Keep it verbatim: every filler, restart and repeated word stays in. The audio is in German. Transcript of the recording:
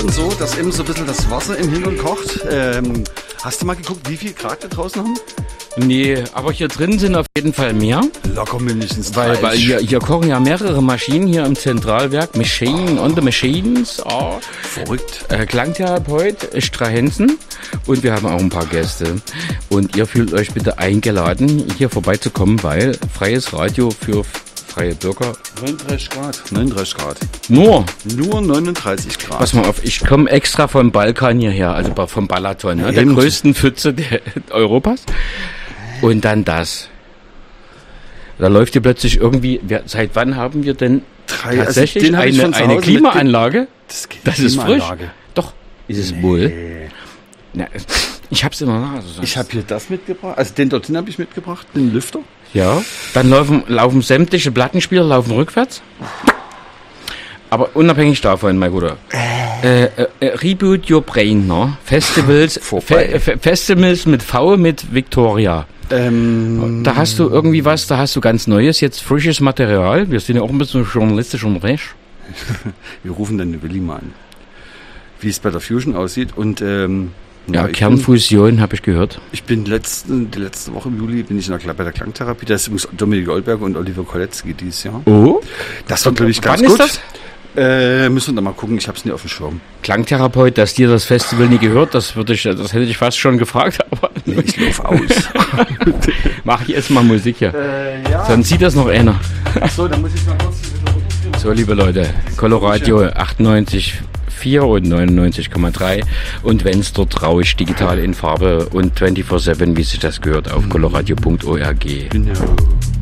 schon so, dass eben so ein bisschen das Wasser im Hintern kocht. Ähm, hast du mal geguckt, wie viel Grad wir draußen haben? Nee, aber hier drin sind auf jeden Fall mehr. Locker mindestens Weil, weil hier, hier kochen ja mehrere Maschinen hier im Zentralwerk. Machine on the Machines. Oh. Verrückt. Äh, Klangtherapeut Strahensen. Und wir haben auch ein paar Gäste. Und ihr fühlt euch bitte eingeladen, hier vorbeizukommen, weil freies Radio für freie Bürger. neununddreißig Grad. neununddreißig Grad. Nur? Nur neununddreißig Grad. Pass mal auf, ich komme extra vom Balkan hierher, also vom Balaton, ne, der größten Pfütze der, Europas. Und dann das. Da läuft hier plötzlich irgendwie, wir, seit wann haben wir denn Drei, tatsächlich also eine, eine Klimaanlage? Das, geht das ist frisch. Doch, ist es nee. wohl. Na, ich hab's immer nach. Also ich habe hier das mitgebracht, also den dorthin habe ich mitgebracht, den Lüfter. Ja, dann laufen, laufen sämtliche Plattenspieler laufen rückwärts. Aber unabhängig davon, mein Guter. Äh, äh, äh, Reboot Your Brain, ne? Festivals, Fe Fe Festivals mit V mit Victoria. Ähm, da hast du irgendwie was, da hast du ganz Neues, jetzt frisches Material. Wir sind ja auch ein bisschen journalistisch und recht. Wir rufen dann den Willi mal an, wie es bei der Fusion aussieht. Und ähm, ja, ja Kernfusion habe ich gehört. Ich bin letzten, die letzte Woche im Juli bin ich in der, bei der Klangtherapie. Das ist Dominik Goldberg und Oliver Koletzki dieses Jahr. Oh. Das wird, glaube ich, ganz Wann gut. Ist das? Äh, müssen wir da mal gucken, ich habe es nie auf dem Schirm. Klangtherapeut, dass dir das Festival nie gehört, das würde ich, das hätte ich fast schon gefragt, aber nee, ich laufe aus. Mach ich jetzt mal Musik hier. Äh, ja. Dann sieht das noch einer. Ach so, dann muss ich mal kurz. So, liebe Leute, Coloradio achtundneunzig Komma vier und neunundneunzig Komma drei und wenn's dort rauscht, digital in Farbe und vierundzwanzig sieben, wie sich das gehört, auf coloradio punkt org. Genau.